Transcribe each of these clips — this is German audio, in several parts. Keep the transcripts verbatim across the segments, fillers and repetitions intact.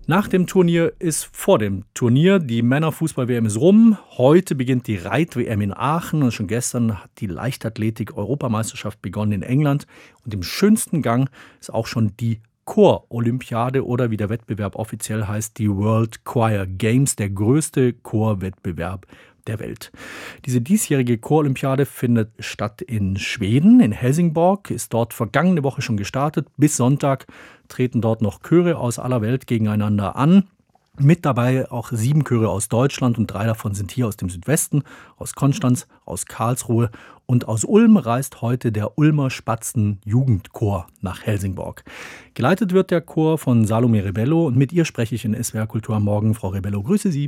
Nach dem Turnier ist vor dem Turnier. Die Männerfußball-W M ist rum. Heute beginnt die Reit-W M in Aachen. Und schon gestern hat die Leichtathletik-Europameisterschaft begonnen in England. Und im schönsten Gang ist auch schon die Chor-Olympiade oder wie der Wettbewerb offiziell heißt, die World Choir Games, der größte Chorwettbewerb der Welt. Diese diesjährige Chorolympiade findet statt in Schweden, in Helsingborg, ist dort vergangene Woche schon gestartet. Bis Sonntag treten dort noch Chöre aus aller Welt gegeneinander an. Mit dabei auch sieben Chöre aus Deutschland und drei davon sind hier aus dem Südwesten, aus Konstanz, aus Karlsruhe und aus Ulm reist heute der Ulmer Spatzen Jugendchor nach Helsingborg. Geleitet wird der Chor von Salome Rebello und mit ihr spreche ich in S W R Kultur am Morgen. Frau Rebello, grüße Sie.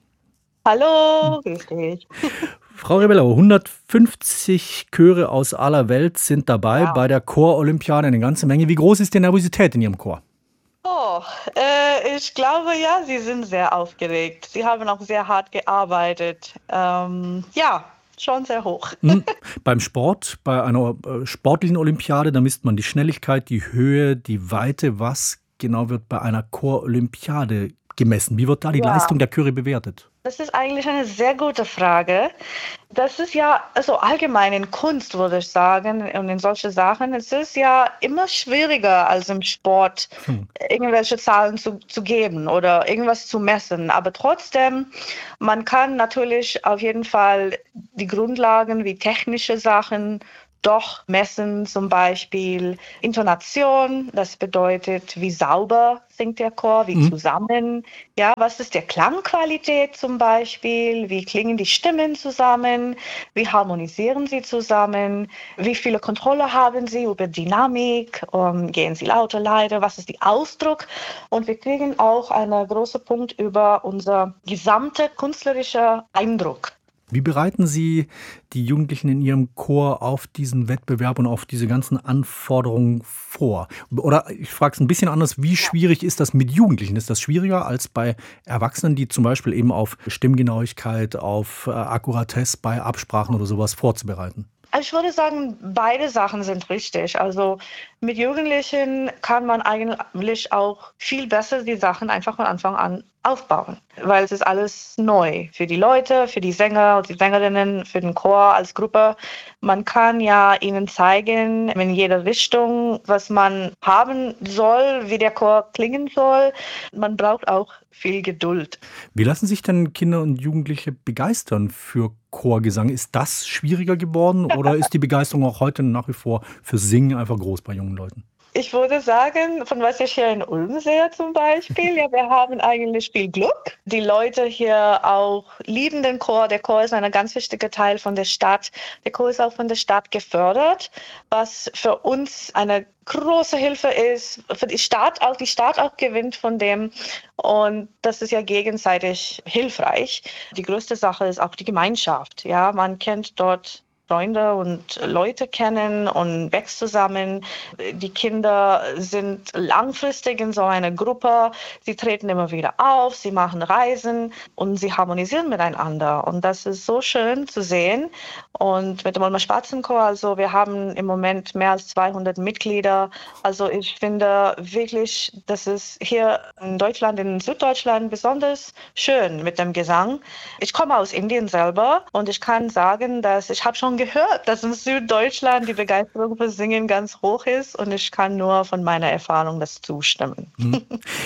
Hallo, grüß dich. Frau Rebello, hundertfünfzig Chöre aus aller Welt sind dabei Wow. bei der Chorolympiade, eine ganze Menge. Wie groß ist die Nervosität in Ihrem Chor? Oh, äh, ich glaube, ja, Sie sind sehr aufgeregt. Sie haben auch sehr hart gearbeitet. Ähm, ja, schon sehr hoch. Hm, beim Sport, bei einer äh, sportlichen Olympiade, da misst man die Schnelligkeit, die Höhe, die Weite. Was genau wird bei einer Chorolympiade gemessen? Wie wird da die Ja. Leistung der Chöre bewertet? Das ist eigentlich eine sehr gute Frage. Das ist ja, also allgemein in Kunst, würde ich sagen, und in solche Sachen, es ist ja immer schwieriger als im Sport, Hm. irgendwelche Zahlen zu, zu geben oder irgendwas zu messen. Aber trotzdem, man kann natürlich auf jeden Fall die Grundlagen wie technische Sachen doch messen, zum Beispiel Intonation, das bedeutet, wie sauber singt der Chor, wie Mhm. zusammen, ja, was ist der Klangqualität zum Beispiel, wie klingen die Stimmen zusammen, wie harmonisieren sie zusammen, wie viele Kontrolle haben sie über Dynamik, um, gehen sie lauter, leiser, was ist der Ausdruck, und wir kriegen auch einen großen Punkt über unser gesamter künstlerischer Eindruck. Wie bereiten Sie die Jugendlichen in Ihrem Chor auf diesen Wettbewerb und auf diese ganzen Anforderungen vor? Oder ich frage es ein bisschen anders, wie schwierig ist das mit Jugendlichen? Ist das schwieriger als bei Erwachsenen, die zum Beispiel eben auf Stimmgenauigkeit, auf äh, Akkuratesse bei Absprachen oder sowas vorzubereiten? Ich würde sagen, beide Sachen sind richtig. Also mit Jugendlichen kann man eigentlich auch viel besser die Sachen einfach von Anfang an aufbauen, weil es ist alles neu für die Leute, für die Sänger und die Sängerinnen, für den Chor als Gruppe. Man kann ja ihnen zeigen, in jeder Richtung, was man haben soll, wie der Chor klingen soll. Man braucht auch viel Geduld. Wie lassen sich denn Kinder und Jugendliche begeistern für Chorgesang? Ist das schwieriger geworden oder ist die Begeisterung auch heute nach wie vor für Singen einfach groß bei jungen Leuten? Ich würde sagen, von was ich hier in Ulm sehe zum Beispiel, ja, wir haben eigentlich viel Glück. Die Leute hier auch lieben den Chor. Der Chor ist ein ganz wichtiger Teil von der Stadt. Der Chor ist auch von der Stadt gefördert, was für uns eine große Hilfe ist, für die Stadt auch, die Stadt auch gewinnt von dem. Und das ist ja gegenseitig hilfreich. Die größte Sache ist auch die Gemeinschaft. Ja, man kennt dort Freunde und Leute kennen und wächst zusammen. Die Kinder sind langfristig in so einer Gruppe. Sie treten immer wieder auf, sie machen Reisen und sie harmonisieren miteinander. Und das ist so schön zu sehen. Und mit dem Ulmer Spatzenchor, also wir haben im Moment mehr als zweihundert Mitglieder. Also ich finde wirklich, das ist hier in Deutschland, in Süddeutschland besonders schön mit dem Gesang. Ich komme aus Indien selber und ich kann sagen, dass ich habe schon gehört, dass in Süddeutschland die Begeisterung für Singen ganz hoch ist und ich kann nur von meiner Erfahrung das zustimmen. Mhm.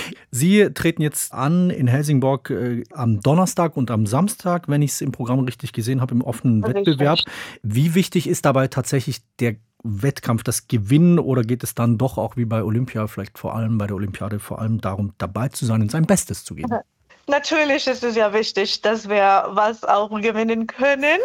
Sie treten jetzt an in Helsingborg äh, am Donnerstag und am Samstag, wenn ich es im Programm richtig gesehen habe, im offenen Richtig. Wettbewerb. Wie wichtig ist dabei tatsächlich der Wettkampf, das Gewinnen, oder geht es dann doch auch wie bei Olympia, vielleicht vor allem bei der Olympiade, vor allem darum, dabei zu sein und sein Bestes zu geben? Natürlich ist es ja wichtig, dass wir was auch gewinnen können,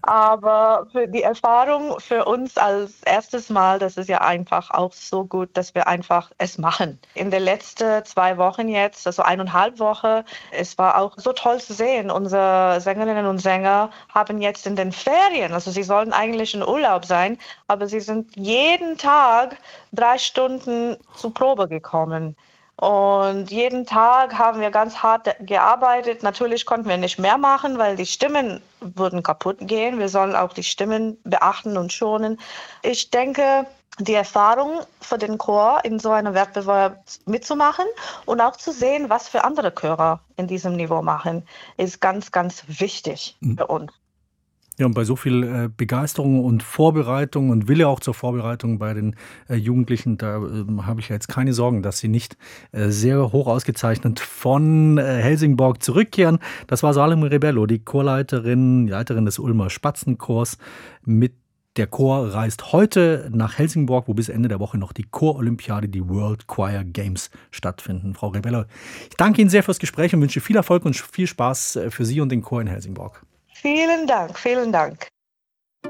aber für die Erfahrung für uns als erstes Mal, das ist ja einfach auch so gut, dass wir einfach es machen. In den letzten zwei Wochen jetzt, also eineinhalb Wochen, es war auch so toll zu sehen. Unsere Sängerinnen und Sänger haben jetzt in den Ferien, also sie sollen eigentlich in Urlaub sein, aber sie sind jeden Tag drei Stunden zur Probe gekommen. Und jeden Tag haben wir ganz hart gearbeitet. Natürlich konnten wir nicht mehr machen, weil die Stimmen würden kaputt gehen. Wir sollen auch die Stimmen beachten und schonen. Ich denke, die Erfahrung für den Chor in so einem Wettbewerb mitzumachen und auch zu sehen, was für andere Chöre in diesem Niveau machen, ist ganz, ganz wichtig für uns. Ja, und bei so viel äh, Begeisterung und Vorbereitung und Wille auch zur Vorbereitung bei den äh, Jugendlichen, da äh, habe ich ja jetzt keine Sorgen, dass sie nicht äh, sehr hoch ausgezeichnet von äh, Helsingborg zurückkehren. Das war Salome Rebello, die Chorleiterin, die Leiterin des Ulmer Spatzenchors. Mit der Chor reist heute nach Helsingborg, wo bis Ende der Woche noch die Chorolympiade, die World Choir Games stattfinden. Frau Rebello, ich danke Ihnen sehr fürs Gespräch und wünsche viel Erfolg und viel Spaß äh, für Sie und den Chor in Helsingborg. Vielen Dank, vielen Dank.